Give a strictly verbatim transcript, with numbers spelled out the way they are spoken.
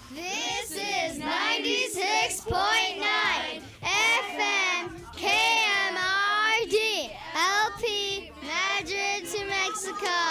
This is ninety-six point nine F M K M R D L P Madrid to Mexico.